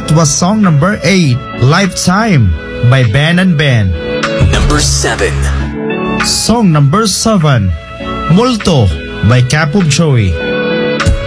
That was song number 8, Lifetime by Ben and Ben. Number 7. Song number 7, Multo by Cap of Joey.